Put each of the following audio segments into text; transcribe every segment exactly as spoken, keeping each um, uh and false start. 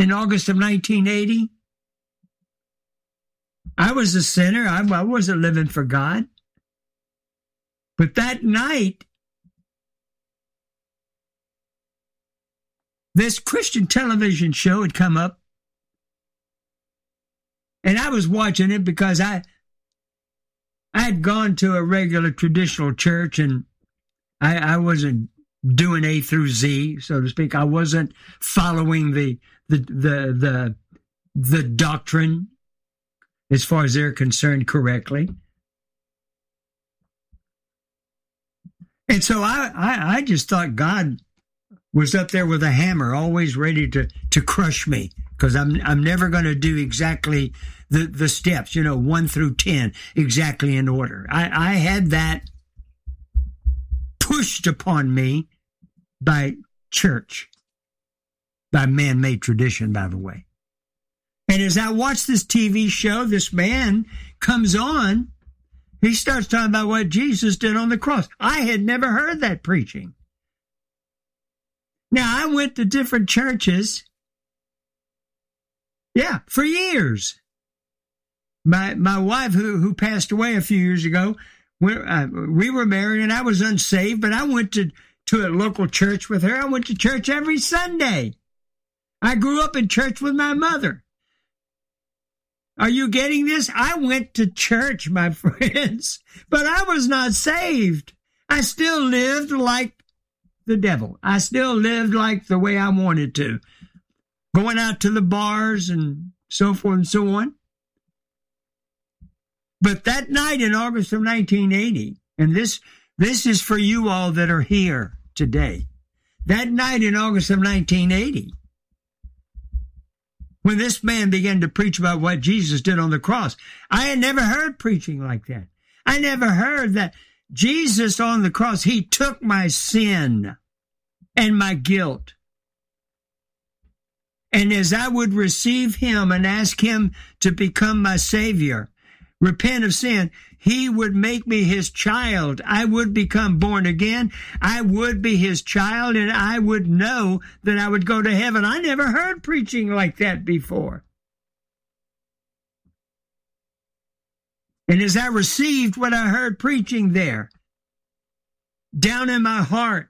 in August of nineteen eighty. I was a sinner. I, I wasn't living for God. But that night, this Christian television show had come up, and I was watching it because I, I had gone to a regular traditional church, and I, I wasn't doing A through Z, so to speak. I wasn't following the the the the, the doctrine as far as they're concerned correctly. And so I, I, I just thought God was up there with a hammer, always ready to, to crush me, because I'm I'm never going to do exactly the, the steps, you know, one through ten, exactly in order. I, I had that pushed upon me by church, by man-made tradition, by the way. And as I watch this T V show, this man comes on. He starts talking about what Jesus did on the cross. I had never heard that preaching. Now, I went to different churches, yeah, for years. My my wife, who, who passed away a few years ago, we, uh, we were married, and I was unsaved, but I went to, to a local church with her. I went to church every Sunday. I grew up in church with my mother. Are you getting this? I went to church, my friends, but I was not saved. I still lived like the devil. I still lived like the way I wanted to, going out to the bars and so forth and so on. But that night in August of nineteen eighty, and this, this is for you all that are here today, that night in August of nineteen eighty, when this man began to preach about what Jesus did on the cross, I had never heard preaching like that. I never heard that Jesus on the cross, he took my sin and my guilt. And as I would receive him and ask him to become my Savior, repent of sin, he would make me his child. I would become born again. I would be his child, and I would know that I would go to heaven. I never heard preaching like that before. And as I received what I heard preaching there, down in my heart,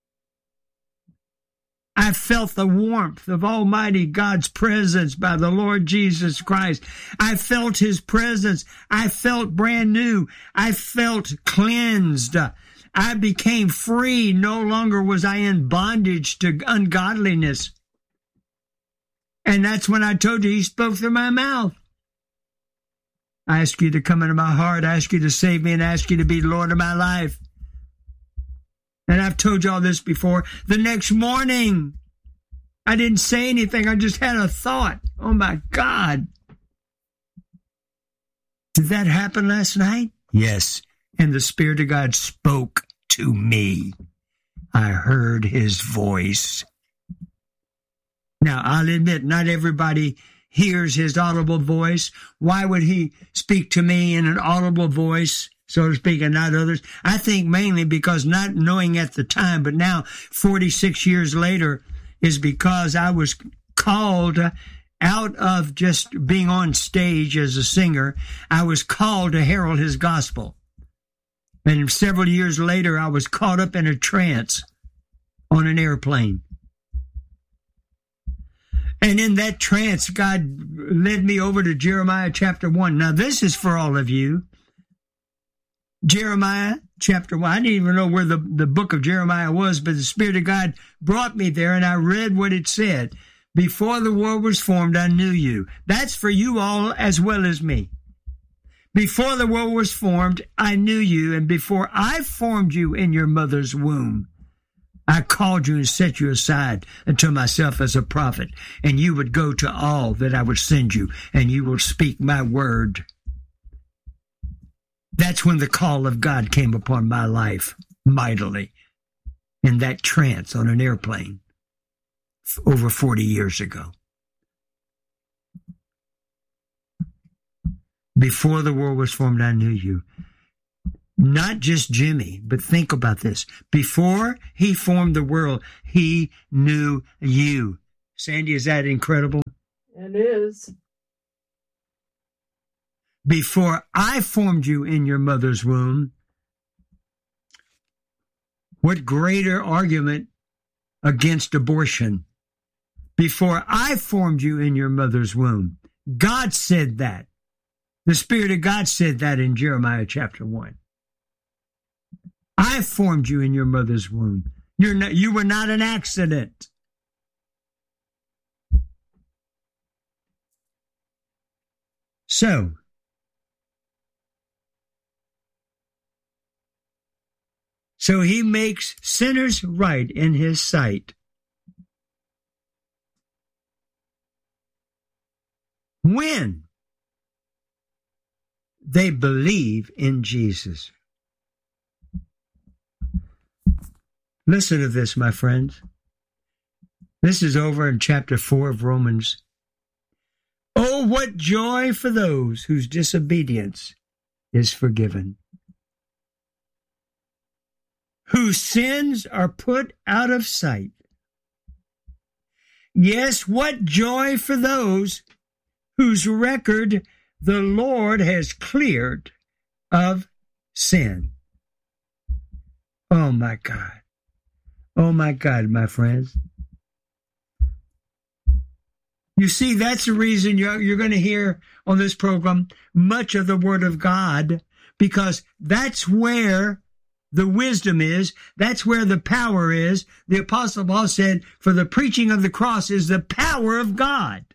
I felt the warmth of Almighty God's presence by the Lord Jesus Christ. I felt his presence. I felt brand new. I felt cleansed. I became free. No longer was I in bondage to ungodliness. And that's when I told you he spoke through my mouth. I ask you to come into my heart. I ask you to save me, and I ask you to be Lord of my life. And I've told you all this before. The next morning, I didn't say anything. I just had a thought. Oh, my God. Did that happen last night? Yes. And the Spirit of God spoke to me. I heard his voice. Now, I'll admit, not everybody hears his audible voice. Why would he speak to me in an audible voice, so to speak, and not others? I think mainly because not knowing at the time, but now forty-six years later, is because I was called out of just being on stage as a singer. I was called to herald his gospel. And several years later, I was caught up in a trance on an airplane. And in that trance, God led me over to Jeremiah chapter one. Now, this is for all of you. Jeremiah chapter one. I didn't even know where the, the book of Jeremiah was, but the Spirit of God brought me there, and I read what it said. Before the world was formed, I knew you. That's for you all as well as me. Before the world was formed, I knew you, and before I formed you in your mother's womb, I called you and set you aside unto myself as a prophet, and you would go to all that I would send you, and you will speak my word. That's when the call of God came upon my life mightily, in that trance on an airplane over forty years ago. Before the world was formed, I knew you. Not just Jimmy, but think about this. Before he formed the world, he knew you. Sandy, is that incredible? is, before I formed you in your mother's womb. What greater argument against abortion? Before I formed you in your mother's womb. God said that. The Spirit of God said that in Jeremiah chapter one. I formed you in your mother's womb. You're not, you were not an accident. So, so he makes sinners right in his sight. When they believe in Jesus. Listen to this, my friends. This is over in chapter four of Romans. Oh, what joy for those whose disobedience is forgiven, whose sins are put out of sight. Yes, what joy for those whose record the Lord has cleared of sin. Oh, my God. Oh, my God, my friends. You see, that's the reason you're, you're going to hear on this program much of the Word of God, because that's where the wisdom is. That's where the power is. The Apostle Paul said, for the preaching of the cross is the power of God.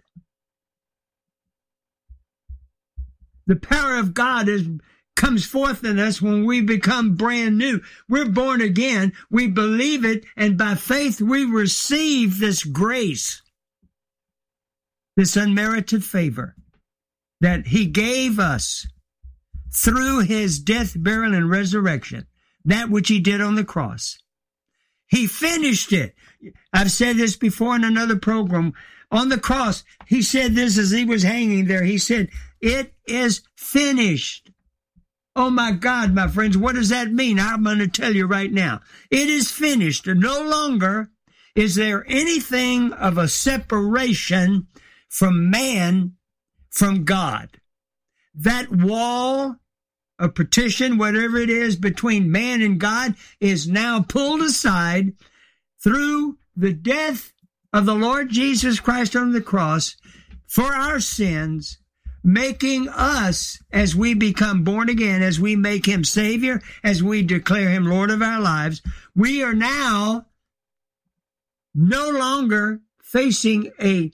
The power of God is comes forth in us when we become brand new. We're born again. We believe it, and by faith we receive this grace, this unmerited favor that he gave us through his death, burial, and resurrection, that which he did on the cross. He finished it. I've said this before in another program. On the cross, he said this as he was hanging there. He said, it is finished. Oh, my God, my friends, what does that mean? I'm going to tell you right now. It is finished. No longer is there anything of a separation from man, from God. That wall, a partition, whatever it is, between man and God is now pulled aside through the death of the Lord Jesus Christ on the cross for our sins, making us, as we become born again, as we make him Savior, as we declare him Lord of our lives, we are now no longer facing a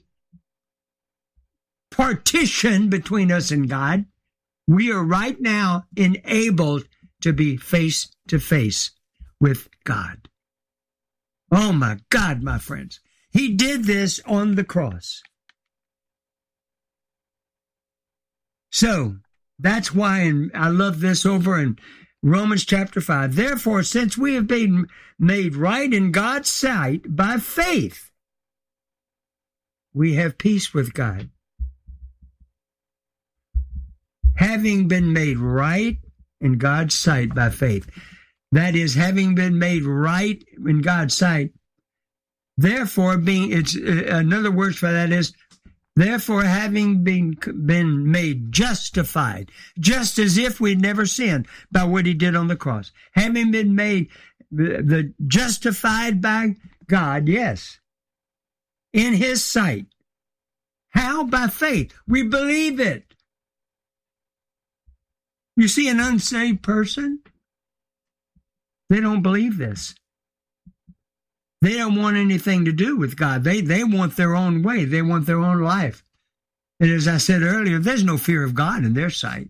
partition between us and God. We are right now enabled to be face to face with God. Oh my God, my friends. He did this on the cross. So that's why, and I love this over in Romans chapter five. Therefore, since we have been made right in God's sight by faith, we have peace with God. Having been made right in God's sight by faith. That is, having been made right in God's sight. Therefore, being, it's uh, another word for that is, therefore, having been, been made justified, just as if we'd never sinned by what he did on the cross. Having been made the, the justified by God, yes, in his sight. How? By faith. We believe it. You see an unsaved person? They don't believe this. They don't want anything to do with God. They, they want their own way. They want their own life. And as I said earlier, there's no fear of God in their sight.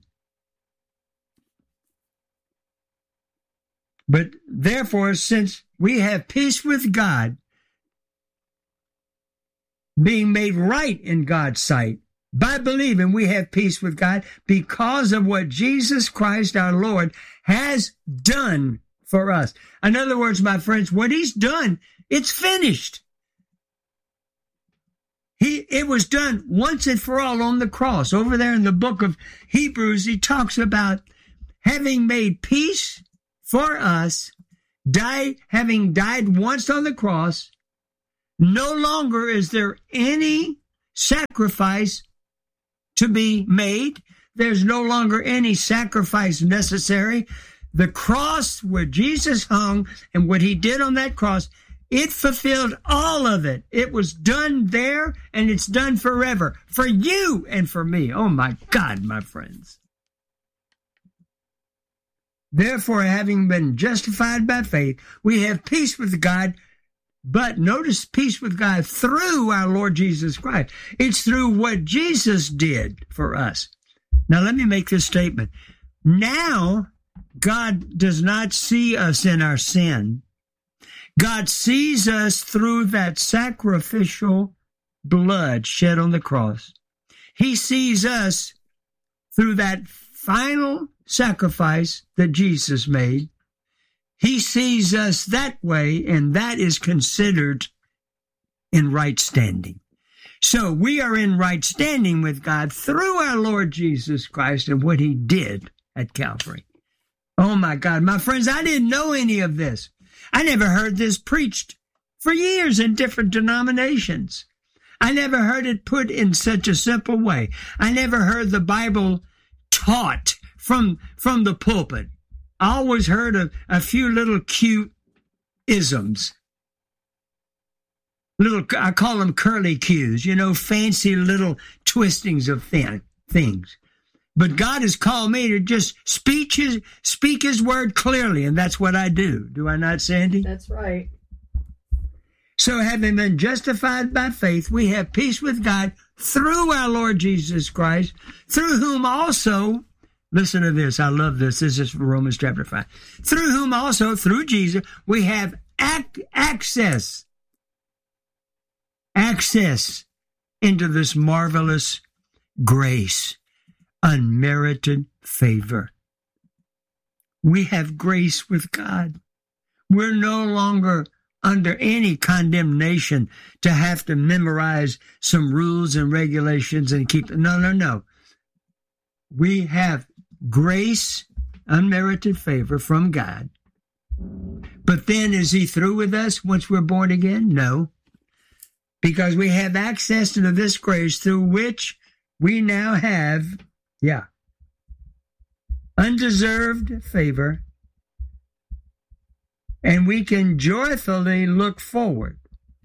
But therefore, since we have peace with God, being made right in God's sight, by believing we have peace with God because of what Jesus Christ our Lord has done for us. In other words, my friends, what he's done, it's finished. He, it was done once and for all on the cross. Over there in the book of Hebrews, he talks about having made peace for us, died, having died once on the cross. No longer is there any sacrifice to be made. There's no longer any sacrifice necessary. The cross where Jesus hung and what he did on that cross, it fulfilled all of it. It was done there, and it's done forever for you and for me. Oh, my God, my friends. Therefore, having been justified by faith, we have peace with God. But notice peace with God through our Lord Jesus Christ. It's through what Jesus did for us. Now, let me make this statement. Now, God does not see us in our sin. God sees us through that sacrificial blood shed on the cross. He sees us through that final sacrifice that Jesus made. He sees us that way, and that is considered in right standing. So we are in right standing with God through our Lord Jesus Christ and what he did at Calvary. Oh, my God. My friends, I didn't know any of this. I never heard this preached for years in different denominations. I never heard it put in such a simple way. I never heard the Bible taught from, from the pulpit. I always heard a, a few little cute isms. Little, I call them curly cues, you know, fancy little twistings of thin, things. But God has called me to just speak his, speak his word clearly, and that's what I do. Do I not, Sandy? That's right. So having been justified by faith, we have peace with God through our Lord Jesus Christ, through whom also, listen to this, I love this, this is from Romans chapter five, through whom also, through Jesus, we have ac- access, access into this marvelous grace, unmerited favor. We have grace with God. We're no longer under any condemnation to have to memorize some rules and regulations and keep, no, no, no. We have grace, unmerited favor from God. But then is he through with us once we're born again? No. Because we have access to this grace through which we now have, yeah, undeserved favor, and we can joyfully look forward,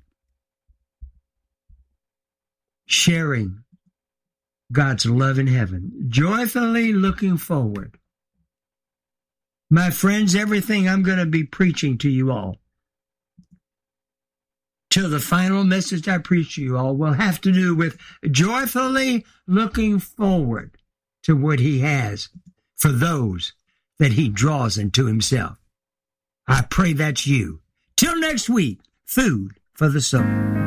sharing God's love in heaven, joyfully looking forward. My friends, everything I'm going to be preaching to you all, till the final message I preach to you all, will have to do with joyfully looking forward to what he has for those that he draws into himself. I pray that's you. Till next week, food for the soul.